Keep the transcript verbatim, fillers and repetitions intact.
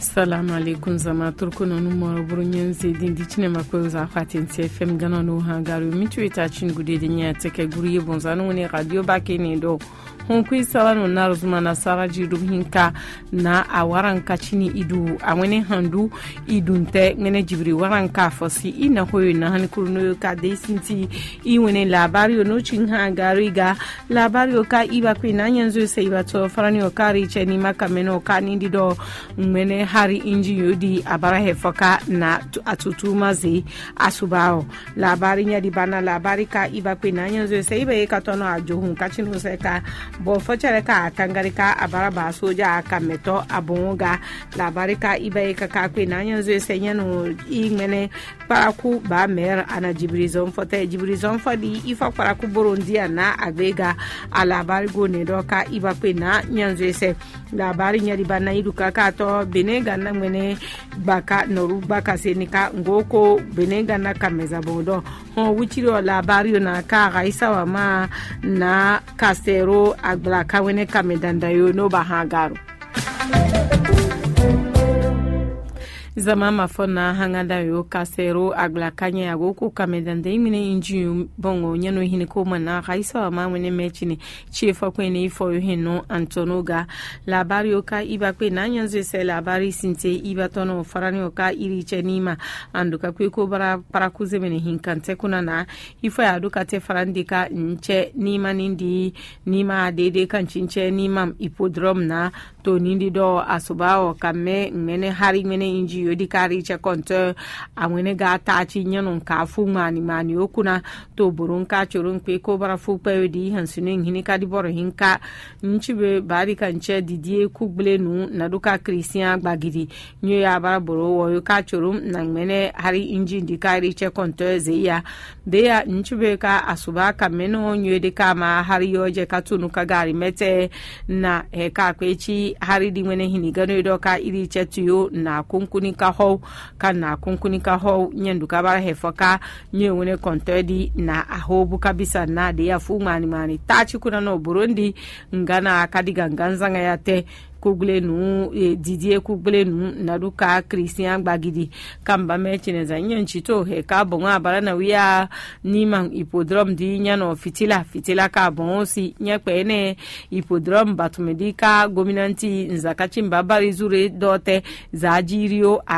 Assalamu alaikum zama turkuna numar burunyen zedin dicine makwai za fatin T F M gana no hangaru mitu ita cin gude din ya take guri bonzanu ne radio bake ne do hon kui salano na zuma na saraji dubhinka na awaran kachini idu awene handu idunte ngene jibri waran ka fosi ina hoyo na han kurno ka de sinti iwene labari no cin hangaru ga labari ka iba kwi na yanzu sai ba to farani o kari cheni makameno ka nindi do mene hari inji yodi abara hefoka na atutu mazi asubao labari nya di bana labari ka iba kwi na yanzu sai ba ka tono ajohun kachinu sai ka bo focere ka kangari ka abara ba soja ka meto abunga labari ka iba ka ka kwi na yanzu sai nyano imene paraku ba mer ana jibrizon fote jibrizon fodi ifa paraku burundi na agbega a labari go ne do ka iba kwi na yanzu sai labari nya di bana iduka ka to benega na mene baka noru baka senika ngoko benega na kameza bodo ho wichiro labari na ka gaisa wa ma na kasero agbla kawene kamedanda yo no bahagaru zama mafona hangada yo kasero agla kanya ya goku kamedande imine inji bongo nyano hini koma na gaisa wa mamene mechini chiefa kwene ifo yo hino antonoga labari oka iba kwe na nyanzo se labari sinte iba tono farani oka iri chenima anduka kwe ko bara parakuze mene hinkante kuna na ifo ya duka te farandika nche nima nindi nima dede kanchinche nima ipodrom na to nindi do asubao kame mene hari mene inji yodi kari che konto amwene ga tachi nyanon ka fu mani mani okuna to burun ka churun kwe ko bara fu pa yodi hansunu hini ka di boro hinka nchibe bari kanche didie kugle nu na duka Christian gbagidi nyo ya bara boro wo ka churun na mene hari inji di kari che konto zeya de ya nchibe ka asuba ka meno nyo de ka ma hari yoje ka tunu ka gari mete na e ka kwechi hari di mene hini gano do ka iri che tuyo na kunkuni ka ho kana kunkuni ka ho nyendu ka bara hefoka nyewune kontodi na ahobu kabisa na de ya fu mani mani tachi kuna no Burundi ngana kadiga nganzanga yate kugle nu e, didie kugle nu naduka Christian gbagidi kamba mechine za nyanchi to he ka bonga bara na wiya niman ipodrom di nyano fitila fitila ka bonsi nyakpene ipodrom batumedika gominanti nzakachimba bari zure dote za jirio